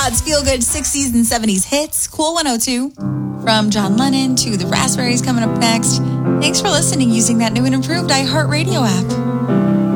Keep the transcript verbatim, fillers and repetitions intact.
God's feel-good sixties and seventies hits. Cool one oh two. From John Lennon to the Raspberries coming up next. Thanks for listening using that new and improved iHeartRadio app.